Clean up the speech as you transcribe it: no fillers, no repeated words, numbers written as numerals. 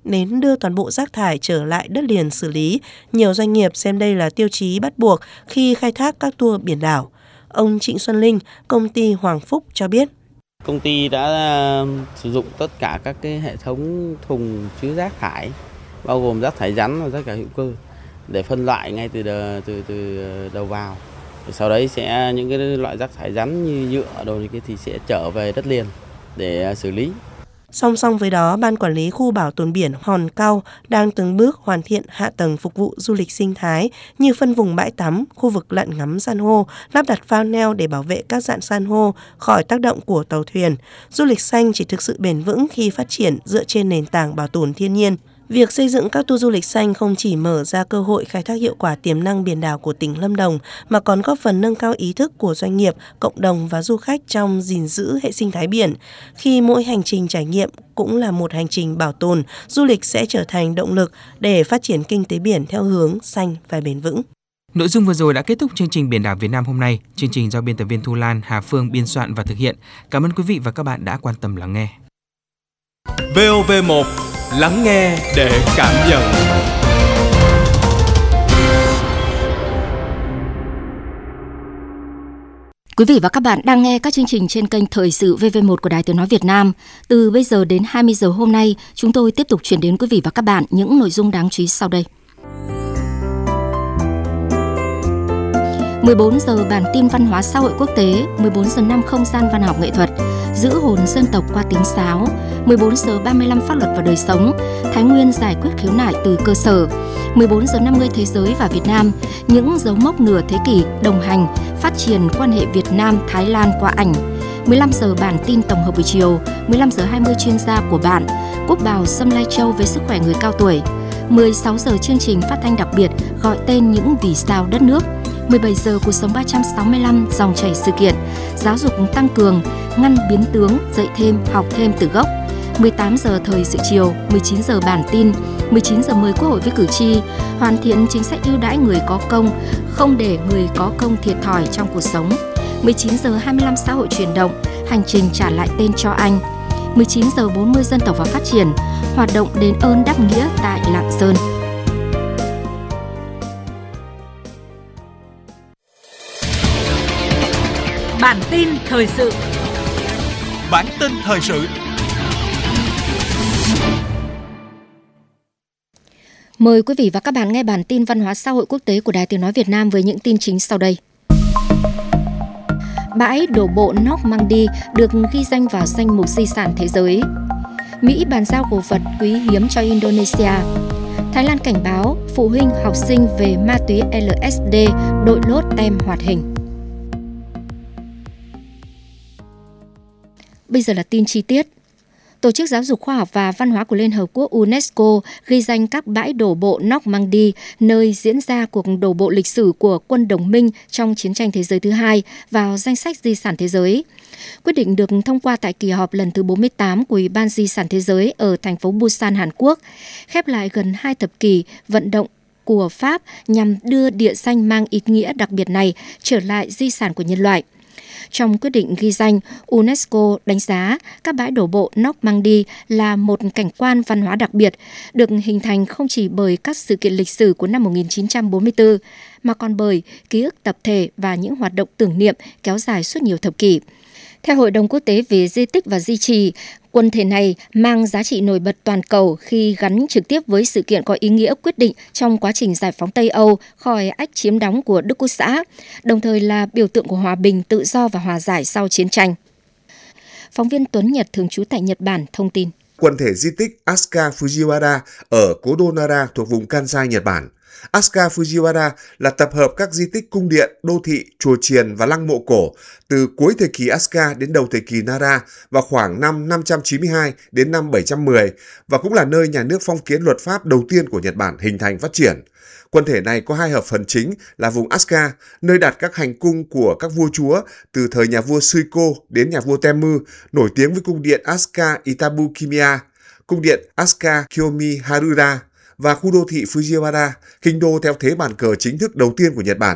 đến đưa toàn bộ rác thải trở lại đất liền xử lý. Nhiều doanh nghiệp xem đây là tiêu chí bắt buộc khi khai thác các tour biển đảo. Ông Trịnh Xuân Linh, công ty Hoàng Phúc cho biết. Công ty đã sử dụng tất cả các cái hệ thống thùng chứa rác thải, bao gồm rác thải rắn và rác thải hữu cơ để phân loại ngay từ đầu vào. Sau đấy sẽ những cái loại rác thải rắn như nhựa đồ như kia thì sẽ trở về đất liền để xử lý. Song song với đó, Ban Quản lý Khu Bảo tồn biển Hòn Cau đang từng bước hoàn thiện hạ tầng phục vụ du lịch sinh thái như phân vùng bãi tắm, khu vực lặn ngắm san hô, lắp đặt phao neo để bảo vệ các rạn san hô khỏi tác động của tàu thuyền. Du lịch xanh chỉ thực sự bền vững khi phát triển dựa trên nền tảng bảo tồn thiên nhiên. Việc xây dựng các tour du lịch xanh không chỉ mở ra cơ hội khai thác hiệu quả tiềm năng biển đảo của tỉnh Lâm Đồng, mà còn góp phần nâng cao ý thức của doanh nghiệp, cộng đồng và du khách trong gìn giữ hệ sinh thái biển. Khi mỗi hành trình trải nghiệm cũng là một hành trình bảo tồn, du lịch sẽ trở thành động lực để phát triển kinh tế biển theo hướng xanh và bền vững. Nội dung vừa rồi đã kết thúc chương trình Biển đảo Việt Nam hôm nay. Chương trình do biên tập viên Thu Lan, Hà Phương biên soạn và thực hiện. Cảm ơn quý vị và các bạn đã quan tâm lắng nghe. VOV1 lắng nghe để cảm nhận. Quý vị và các bạn đang nghe các chương trình trên kênh Thời sự VV1 của Đài Tiếng nói Việt Nam. Từ bây giờ đến 20 giờ hôm nay, chúng tôi tiếp tục chuyển đến quý vị và các bạn những nội dung đáng chú ý sau đây. 14 giờ bản tin văn hóa xã hội quốc tế, 14 giờ 5 không gian văn học nghệ thuật, giữ hồn dân tộc qua tiếng sáo, 14 giờ 35 pháp luật và đời sống, Thái Nguyên giải quyết khiếu nại từ cơ sở, 14 giờ 50 thế giới và Việt Nam, những dấu mốc nửa thế kỷ đồng hành, phát triển quan hệ Việt Nam-Thái Lan qua ảnh, 15 giờ bản tin tổng hợp buổi chiều, 15 giờ 20 chuyên gia của bạn, Quốc Bảo Sâm Lai Châu về sức khỏe người cao tuổi, 16 giờ chương trình phát thanh đặc biệt gọi tên những vì sao đất nước, 17 giờ cuộc sống 365 dòng chảy sự kiện, giáo dục tăng cường, ngăn biến tướng, dạy thêm, học thêm từ gốc. 18 giờ thời sự chiều, 19 giờ bản tin, 19 giờ mời Quốc hội với cử tri, hoàn thiện chính sách ưu đãi người có công, không để người có công thiệt thòi trong cuộc sống. 19 giờ 25 xã hội chuyển động, hành trình trả lại tên cho anh. 19 giờ 40 dân tộc và phát triển, hoạt động đền ơn đáp nghĩa tại Lạng Sơn. Bản tin thời sự. Bản tin thời sự. Mời quý vị và các bạn nghe bản tin văn hóa xã hội quốc tế của Đài Tiếng nói Việt Nam với những tin chính sau đây. Bãi đổ bộ Normandy được ghi danh vào danh mục di sản thế giới. Mỹ bàn giao cổ vật quý hiếm cho Indonesia. Thái Lan cảnh báo phụ huynh học sinh về ma túy LSD đội lốt tem hoạt hình. Bây giờ là tin chi tiết. Tổ chức Giáo dục Khoa học và Văn hóa của Liên Hợp Quốc UNESCO ghi danh các bãi đổ bộ Normandy, nơi diễn ra cuộc đổ bộ lịch sử của quân đồng minh trong chiến tranh thế giới thứ hai, vào danh sách di sản thế giới. Quyết định được thông qua tại kỳ họp lần thứ 48 của Ủy ban Di sản Thế giới ở thành phố Busan, Hàn Quốc, khép lại gần 2 thập kỷ vận động của Pháp nhằm đưa địa danh mang ý nghĩa đặc biệt này trở lại di sản của nhân loại. Trong quyết định ghi danh, UNESCO đánh giá các bãi đổ bộ Normandy là một cảnh quan văn hóa đặc biệt, được hình thành không chỉ bởi các sự kiện lịch sử của năm 1944, mà còn bởi ký ức tập thể và những hoạt động tưởng niệm kéo dài suốt nhiều thập kỷ. Theo Hội đồng Quốc tế về Di tích và Di trì, quần thể này mang giá trị nổi bật toàn cầu khi gắn trực tiếp với sự kiện có ý nghĩa quyết định trong quá trình giải phóng Tây Âu khỏi ách chiếm đóng của Đức Quốc xã, đồng thời là biểu tượng của hòa bình, tự do và hòa giải sau chiến tranh. Phóng viên Tuấn Nhật thường trú tại Nhật Bản thông tin. Quần thể di tích Asuka Fujiwara ở cố đô Nara thuộc vùng Kansai, Nhật Bản. Asuka Fujiwara là tập hợp các di tích cung điện, đô thị, chùa chiền và lăng mộ cổ từ cuối thời kỳ Asuka đến đầu thời kỳ Nara vào khoảng năm 592 đến năm 710 và cũng là nơi nhà nước phong kiến luật pháp đầu tiên của Nhật Bản hình thành phát triển. Quần thể này có hai hợp phần chính là vùng Asuka, nơi đặt các hành cung của các vua chúa từ thời nhà vua Suiko đến nhà vua Temmu, nổi tiếng với cung điện Asuka Itabukimiya, cung điện Asuka Kiyomi Harura, và khu đô thị Fujiwara, kinh đô theo thế bàn cờ chính thức đầu tiên của Nhật Bản